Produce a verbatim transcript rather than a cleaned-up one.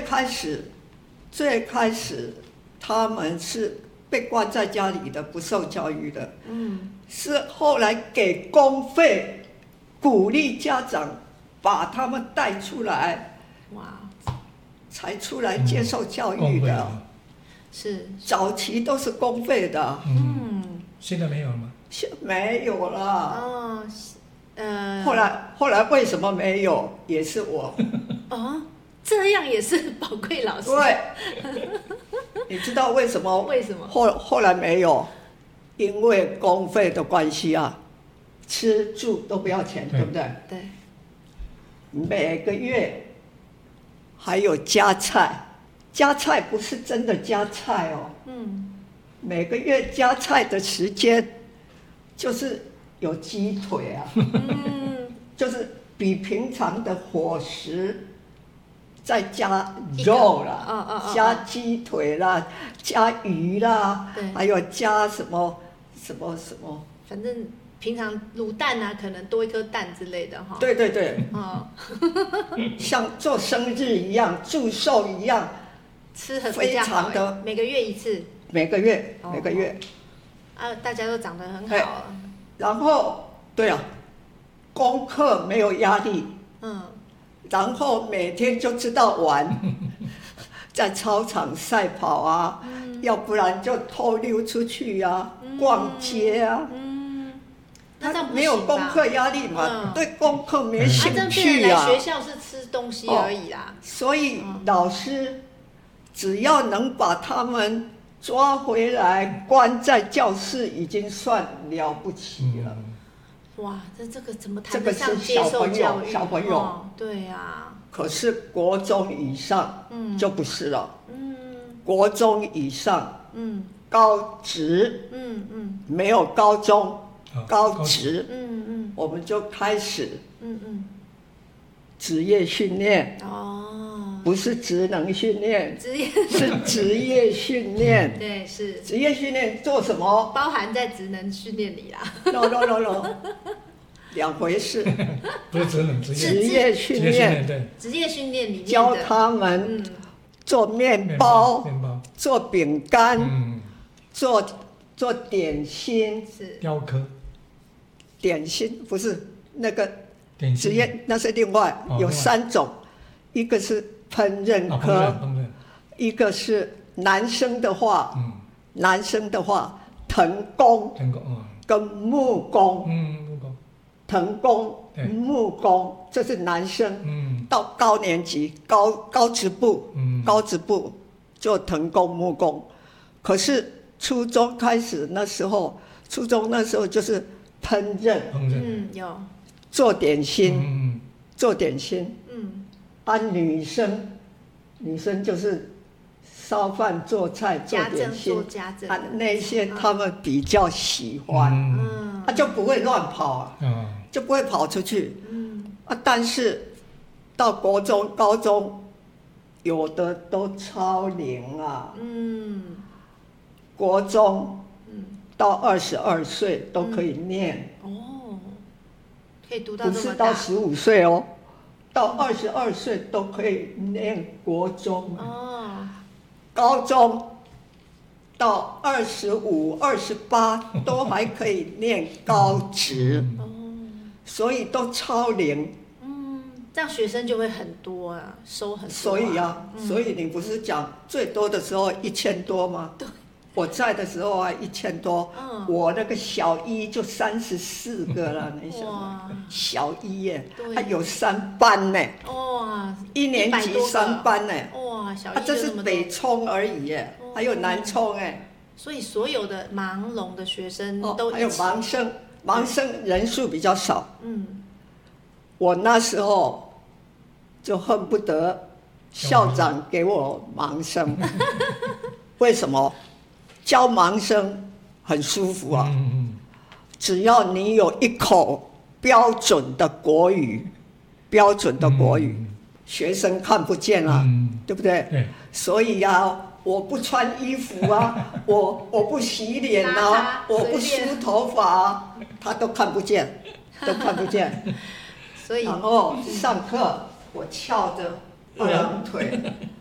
开始，最开始他们是被关在家里的，不受教育的。嗯，是后来给公费，鼓励家长把他们带出来，哇，才出来接受教育的。嗯、 是， 早期都是公费的。 嗯，现在没有了吗？ 现没有了。 哦，呃， 后来后来为什么没有？也是我。 哦，这样也是宝贵老师。 对。你知道为什么？ 为什么？ 后后来没有，因为公费的关系啊，吃住都不要钱，对不对？ 对。 每个月还有加菜，加菜不是真的加菜哦。嗯。每个月加菜的时间，就是有鸡腿啊。嗯。就是比平常的伙食。再加肉啦， 哦哦哦、 加鸡腿啦，加鱼啦，还有加什么什么什么， 反正平常卤蛋啊，可能多一颗蛋之类的哈。 对对对，哦、像做生日一样，祝寿一样， 吃很非常的， 每个月一次。 每个月，哦、每个月。 啊，大家都长得很好。 然后，对啊，功课没有压力。嗯。然后每天就知道玩，在操场赛跑啊，嗯、要不然就偷溜出去啊，嗯、逛街啊。嗯， 那这样不行吧？ 没有功课压力嘛，嗯、对功课没兴趣啊。 啊，来学校是吃东西而已啦。 哦、所以老师只要能把他们抓回来，关在教室，已经算了不起了。嗯哇，这这个怎么谈得上接受教育？ 小朋友， 哦、对呀、啊。 可是国中以上就不是了。嗯。国中以上，嗯，高职，嗯嗯，没有高中，高职，嗯嗯，我们就开始，嗯嗯，职业训练。哦。不是职能训练， 职业是职业训练。 对，是。 职业训练做什么？ 包含在职能训练里啦。 no no no no， 两回事。 不是职能，职业职业训练， 对， 职业训练里面教他们做面包、面包做饼干、嗯、做做点心， 是雕刻。 点心不是那个职业，那是另外、哦、有三种，一个是烹饪科， 哦、烹饪一个是男生的话，嗯、男生的话藤工， 藤工、哦、 跟木工， 嗯，木工， 藤工、木工，这是男生。嗯，到高年级高高职部，嗯，高职部做藤工、木工。可是初中开始那时候，初中那时候就是烹饪， 烹饪， 嗯，有做点心，嗯，做点心，嗯，啊，女生，女生就是烧饭、做菜、做点心，啊，那些他们比较喜欢，嗯，他、啊、就不会乱跑啊，嗯，就不会跑出去，嗯，啊，但是到国中、高中，有的都超龄啊，嗯，国中，嗯，到二十二岁都可以念， 嗯、哦，可以读到这么大， 不是到十五岁哦，到二十二岁都可以念国中，哦，高中到二十五、二十八都还可以念高职，哦，所以都超龄。 嗯，这样学生就会很多啊，收很多、啊。 所以啊，嗯、所以你不是讲最多的时候一千多吗？ 对。 我在的时候啊，一千多，嗯、我那个小一就三十四个了，你想想，小一耶，还有三班呢，哇，一年级三班呢， 哇，小一啊，这是北冲而已耶，哦、还有南冲哎， 所以所有的盲聋的学生都、哦、 还有盲生，盲生人数比较少，嗯，我那时候就恨不得校长给我盲生，为什么？教盲生很舒服啊，嗯嗯，只要你有一口标准的国语，标准的国语，嗯、学生看不见啊，嗯、对不对？对，所以啊，我不穿衣服啊，我我不洗脸啊，我不梳头发啊，他都看不见，都看不见。 所以， 然后上课我翘着二郎腿，